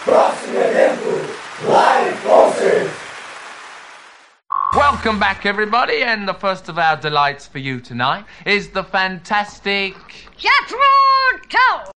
Próximo evento, live concert. Welcome back, everybody, and the first of our delights for you tonight is the fantastic... Jethro Tull!